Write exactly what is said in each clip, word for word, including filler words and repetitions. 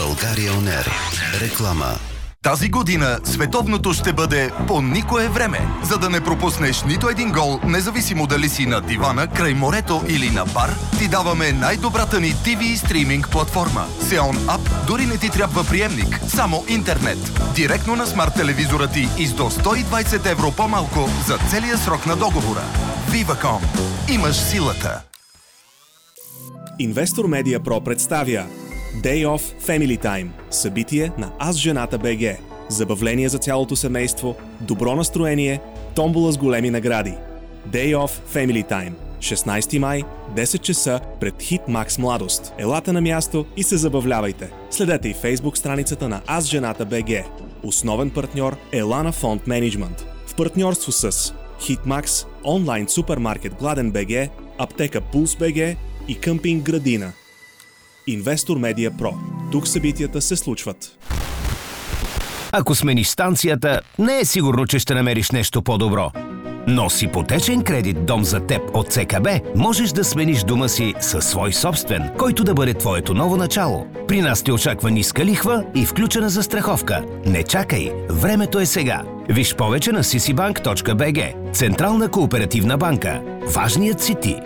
България он ер. Реклама. Тази година световното ще бъде по никое време. За да не пропуснеш нито един гол, независимо дали си на дивана, край морето или на бар, ти даваме най-добрата ни ти ви стриминг платформа. Сеон Ап, дори не ти трябва приемник, само интернет. Директно на смарт телевизора ти и с до сто и двайсет евро по-малко за целия срок на договора. Viva.com. Имаш силата. Инвестор Медиа Про представя Day Off Family Time. Събитие на Аз жената БГ. Забавление за цялото семейство, добро настроение, томбола с големи награди. Day Off Family Time. шестнайсети май, десет часа пред Хит Макс Младост. Елате на място и се забавлявайте. Следете и фейсбук страницата на Аз жената БГ. Основен партньор Елана Фонд Менеджмент. В партньорство с Хит Макс, онлайн супермаркет Гладен БГ, аптека Пулс БГ и къмпинг Градина. Инвестор Медиа Про. Тук събитията се случват. Ако смениш станцията, не е сигурно, че ще намериш нещо по-добро. Но с ипотечен кредит Дом за теб от ЦКБ можеш да смениш дома си със свой собствен, който да бъде твоето ново начало. При нас те очаква ниска лихва и включена застраховка. Не чакай, времето е сега. Виж повече на си си банк точка би джи. Централна кооперативна банка. Важният си ти.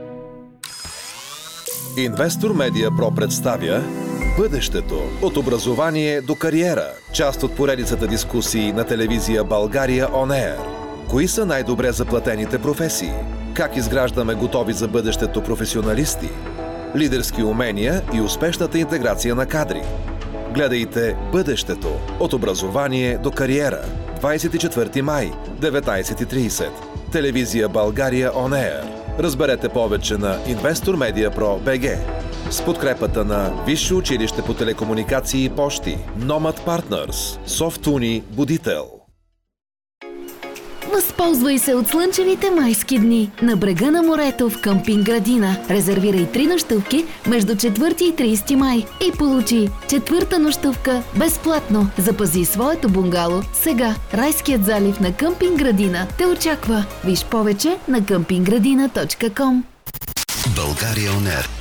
Инвестор Медиа Про представя Бъдещето от образование до кариера. Част от поредицата дискусии на телевизия България он ер. Кои са най-добре заплатените професии? Как изграждаме готови за бъдещето професионалисти? Лидерски умения и успешната интеграция на кадри. Гледайте Бъдещето от образование до кариера. двайсет и четвърти май, деветнайсет и трийсет. Телевизия България он ер. Разберете повече на Инвестор Медиа Про БГ с подкрепата на Висше училище по телекомуникации и пощи, Nomad Partners, Софтуни, Будител. Възползвай се от слънчевите майски дни на брега на морето в къмпинг Градина. Резервирай три нощувки между четвърти и трийсети май и получи четвърта нощувка безплатно. Запази своето бунгало сега. Райският залив на къмпинг Градина те очаква. Виж повече на къмпинг градина точка ком. България он ер.